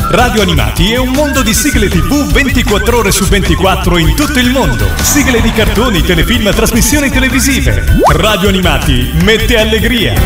Radio Animati è un mondo di sigle TV 24 ore su 24 in tutto il mondo. Sigle di cartoni, telefilm, trasmissioni televisive. Radio Animati mette allegria.